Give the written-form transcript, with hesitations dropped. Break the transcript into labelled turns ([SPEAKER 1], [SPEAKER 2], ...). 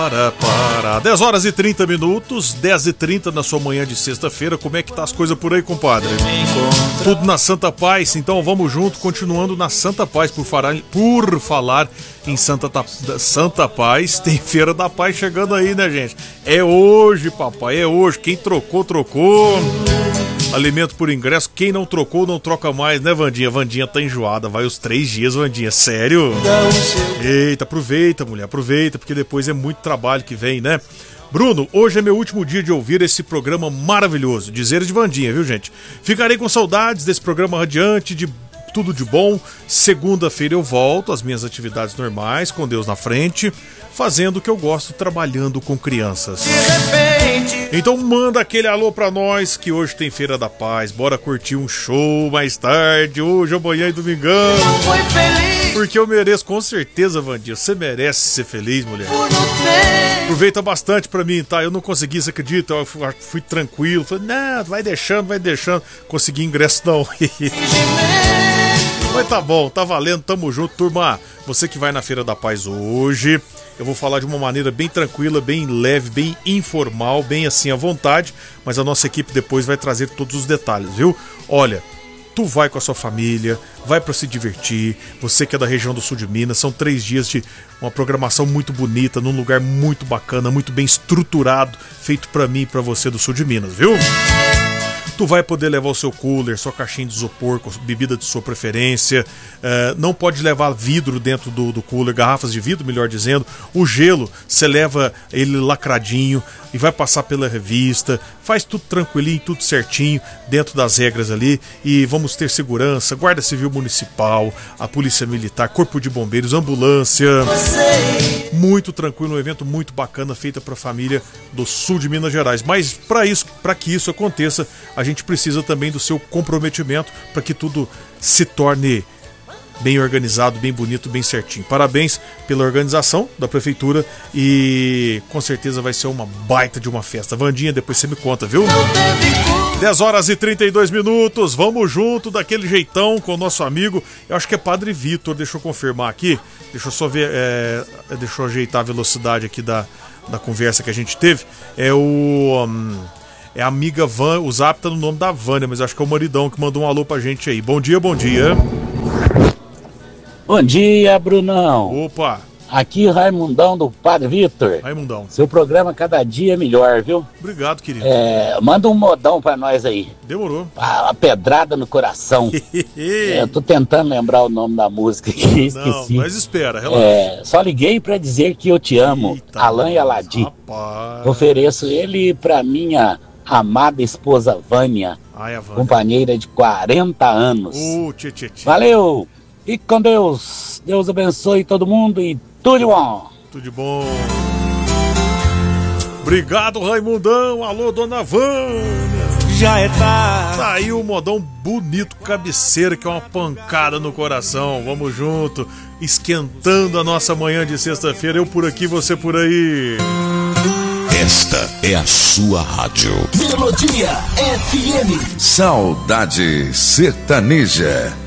[SPEAKER 1] Para 10 horas e 30 minutos, 10h30 na sua manhã de sexta-feira. Como é que tá as coisas por aí, compadre? Tudo na Santa Paz, então vamos junto, continuando na Santa Paz. Por falar em Santa Paz, tem Feira da Paz chegando aí, né, gente? É hoje, papai, é hoje. Quem trocou, trocou. Alimento por ingresso, quem não trocou, não troca mais, né, Vandinha? Vandinha tá enjoada, vai os 3 dias, Vandinha, sério? Eita, aproveita, mulher, aproveita, porque depois é muito trabalho que vem, né? Bruno, hoje é meu último dia de ouvir esse programa maravilhoso, dizeres de Vandinha, viu, gente? Ficarei com saudades desse programa radiante, de tudo de bom. Segunda-feira eu volto às minhas atividades normais, com Deus na frente, fazendo o que eu gosto, trabalhando com crianças. Então manda aquele alô pra nós, que hoje tem Feira da Paz. Bora curtir um show mais tarde, hoje, amanhã e domingão. Porque eu mereço, com certeza, Vandinha. Você merece ser feliz, mulher. Aproveita bastante pra mim, tá? Eu não consegui, você acredita? Eu fui tranquilo. Falei, não, vai deixando. Consegui ingresso não. Mas tá bom, tá valendo, tamo junto, turma. Você que vai na Feira da Paz hoje, eu vou falar de uma maneira bem tranquila, bem leve, bem informal, bem assim à vontade, mas a nossa equipe depois vai trazer todos os detalhes, viu? Olha, tu vai com a sua família, vai pra se divertir, você que é da região do sul de Minas, são 3 dias de uma programação muito bonita, num lugar muito bacana, muito bem estruturado, feito pra mim e pra você do sul de Minas, viu? Tu vai poder levar o seu cooler, sua caixinha de isopor, com bebida de sua preferência. Não pode levar vidro dentro do cooler, garrafas de vidro, melhor dizendo. O gelo, você leva ele lacradinho e vai passar pela revista. Faz tudo tranquilinho, tudo certinho, dentro das regras ali. E vamos ter segurança, Guarda Civil Municipal, a Polícia Militar, Corpo de Bombeiros, ambulância. Muito tranquilo, um evento muito bacana, feito para a família do sul de Minas Gerais. Mas para que isso aconteça, a gente precisa também do seu comprometimento para que tudo se torne bem organizado, bem bonito, bem certinho. Parabéns pela organização da prefeitura e com certeza vai ser uma baita de uma festa. Vandinha, depois você me conta, viu? 10 horas e 32 minutos, vamos junto daquele jeitão com o nosso amigo, eu acho que é Padre Vitor, deixa eu confirmar aqui, deixa eu só ver, deixa eu ajeitar a velocidade aqui da conversa que a gente teve, é a amiga Van, o zap tá no nome da Vânia, mas acho que é o maridão que mandou um alô pra gente aí. Bom dia, bom dia.
[SPEAKER 2] Bom dia, Brunão.
[SPEAKER 1] Opa.
[SPEAKER 2] Aqui Raimundão do Padre Vitor.
[SPEAKER 1] Raimundão.
[SPEAKER 2] Seu programa cada dia é melhor, viu?
[SPEAKER 1] Obrigado, querido.
[SPEAKER 2] Manda um modão pra nós aí.
[SPEAKER 1] Demorou.
[SPEAKER 2] A pedrada no coração. Eu tô tentando lembrar o nome da música aqui, esqueci.
[SPEAKER 1] Não, mas espera, relaxa.
[SPEAKER 2] Só liguei pra dizer que eu te amo.
[SPEAKER 1] Eita,
[SPEAKER 2] Alain e Aladim.
[SPEAKER 1] Rapaz.
[SPEAKER 2] Ofereço ele pra minha amada esposa Vânia.
[SPEAKER 1] Ai, a Vânia.
[SPEAKER 2] Companheira de 40 anos.
[SPEAKER 1] Tchê.
[SPEAKER 2] Valeu! Fique com Deus. Deus abençoe todo mundo e tudo de bom.
[SPEAKER 1] Tudo de bom. Obrigado, Raimundão. Alô, dona Vânia.
[SPEAKER 3] Já é tarde.
[SPEAKER 1] Tá aí o modão bonito, cabeceira, que é uma pancada no coração. Vamos junto, esquentando a nossa manhã de sexta-feira. Eu por aqui, você por aí.
[SPEAKER 4] Esta é a sua rádio.
[SPEAKER 3] Melodia FM.
[SPEAKER 4] Saudade Sertaneja.